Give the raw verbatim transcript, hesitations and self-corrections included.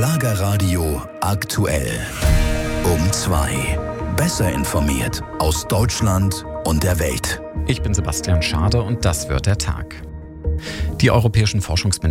Schlagerradio aktuell. Um zwei. Besser informiert aus Deutschland und der Welt. Ich bin Sebastian Schade und das wird der Tag. Die europäischen Forschungsminister